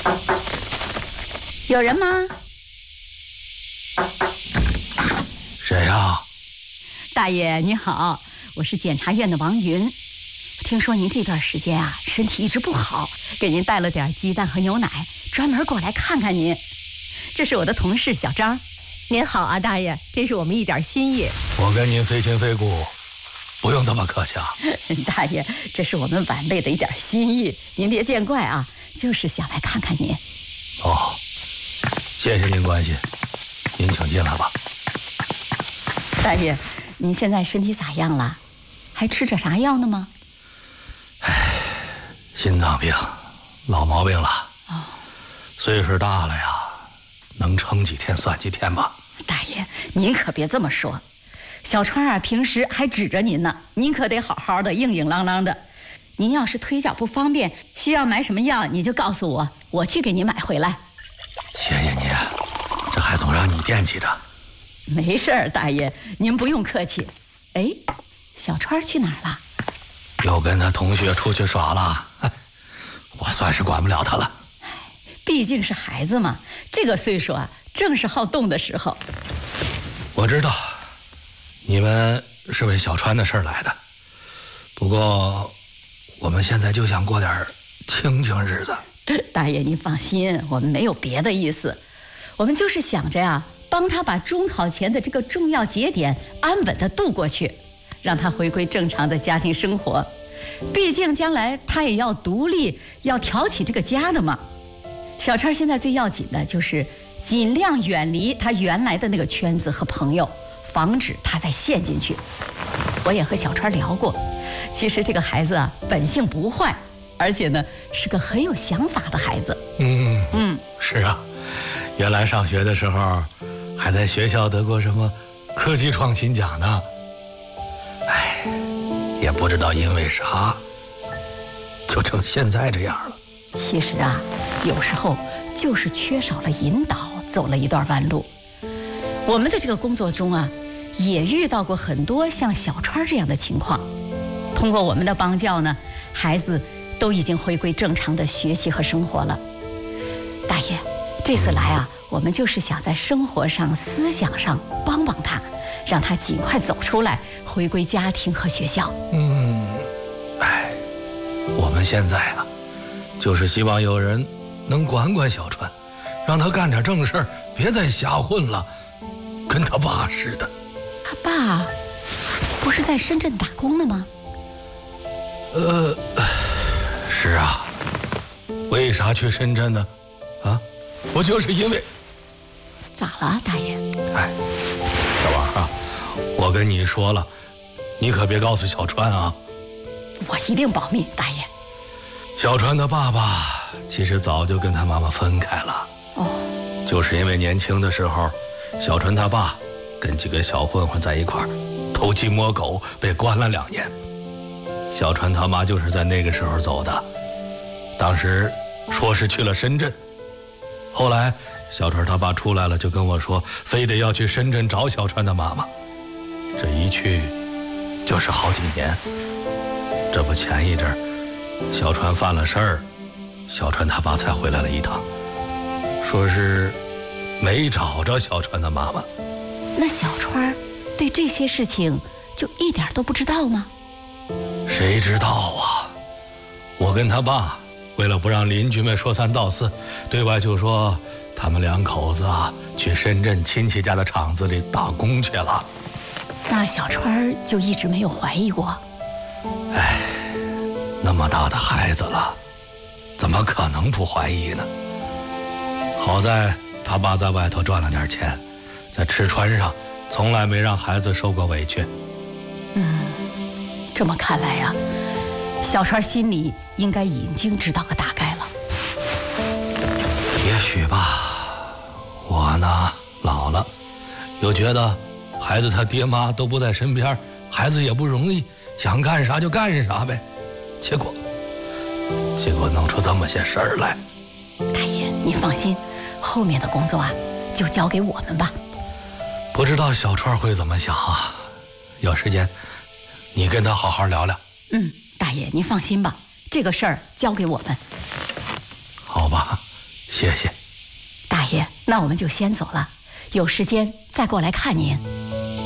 有人吗？ 谁呀？ 大爷你好，我是检察院的王云。听说您这段时间啊身体一直不好，给您带了点鸡蛋和牛奶，专门过来看看您。这是我的同事小张。 您好啊，大爷，这是我们一点心意。 我跟您非亲非故，不用这么客气啊。 大爷，这是我们晚辈的一点心意，您别见怪啊，就是想来看看您。 哦，谢谢您关心，您请进来吧。 大爷，您现在身体咋样了？还吃着啥药呢吗？ 心脏病，老毛病了。 哦， 岁数大了呀，能撑几天算几天吧。 大爷，您可别这么说。小川啊，平时还指着您呢，您可得好好的，硬硬朗朗的。您要是腿脚不方便，需要买什么药，你就告诉我，我去给您买回来。 谢谢你，这还总让你惦记着。 没事儿，大爷，您不用客气。哎，小川去哪儿了？ 又跟他同学出去耍了，我算是管不了他了。 毕竟是孩子嘛，这个岁数啊，正是好动的时候。 我知道，你们是为小川的事儿来的，不过我们现在就想过点清静日子。 大爷，您放心，我们没有别的意思，我们就是想着呀，帮他把中考前的这个重要节点安稳地度过去，让他回归正常的家庭生活。毕竟将来他也要独立，要挑起这个家的嘛。小川现在最要紧的就是尽量远离他原来的那个圈子和朋友，防止他再陷进去。我也和小川聊过，其实这个孩子啊，本性不坏，而且呢是个很有想法的孩子。 是啊，原来上学的时候还在学校得过什么科技创新奖呢。也不知道因为啥就成现在这样了。 其实啊，有时候就是缺少了引导，走了一段弯路。我们在这个工作中啊，也遇到过很多像小川这样的情况。通过我们的帮教呢，孩子都已经回归正常的学习和生活了。大爷，这次来啊，我们就是想在生活上、思想上帮帮他，让他尽快走出来，回归家庭和学校。 我们现在啊，就是希望有人能管管小川，让他干点正事儿，别再瞎混了，跟他爸似的。 他爸不是在深圳打工的吗？ 是啊，为啥去深圳呢？啊，不就是因为…… 咋了，大爷？ 小王啊，我跟你说了，你可别告诉小川啊。 我一定保密，大爷。 小川的爸爸其实早就跟他妈妈分开了。就是因为年轻的时候，小川他爸跟几个小混混在一块儿偷鸡摸狗，被关了2年。小川他妈就是在那个时候走的，当时说是去了深圳，后来小川他爸出来了，就跟我说非得要去深圳找小川的妈妈，这一去就是好几年。这不前一阵儿小川犯了事儿，小川他爸才回来了一趟，说是没找着小川的妈妈。 那小川对这些事情就一点都不知道吗？ 谁知道啊，我跟他爸为了不让邻居们说三道四，对外就说他们2口子啊去深圳亲戚家的厂子里打工去了。 那小川就一直没有怀疑过？ 那么大的孩子了，怎么可能不怀疑呢？好在他爸在外头赚了点钱，在吃穿上从来没让孩子受过委屈。 这么看来呀，小川心里应该已经知道个大概了。 也许吧，我呢老了，又觉得孩子他爹妈都不在身边，孩子也不容易，想干啥就干啥呗。结果弄出这么些事儿来。 大爷，你放心，后面的工作啊，就交给我们吧。 不知道小川会怎么想啊？有时间，你跟他好好聊聊。 大爷，您放心吧，这个事儿交给我们。 好吧， 谢谢。 大爷，那我们就先走了，有时间再过来看您。